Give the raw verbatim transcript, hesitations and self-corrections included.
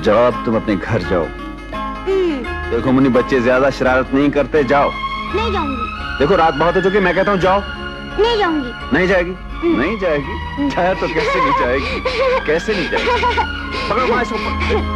जाओ, अब तुम अपने घर जाओ। देखो मुन्नी, बच्चे ज्यादा शरारत नहीं करते, जाओ। नहीं जाऊंगी। देखो रात बहुत हो चुकी, मैं कहता हूँ जाओ। नहीं जाऊंगी। नहीं जाएगी? नहीं जाएगी? जाए तो कैसे नहीं जाएगी? कैसे नहीं जाएगी? पकड़ो माँ इसको।